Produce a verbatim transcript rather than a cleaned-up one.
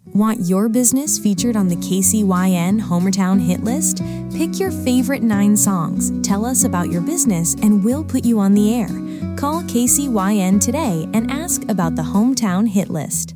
Want your business featured on the K C Y N Homertown hit list? Pick your favorite nine songs, tell us about your business, and we'll put you on the air. Call K C Y N today and ask about the Hometown hit list.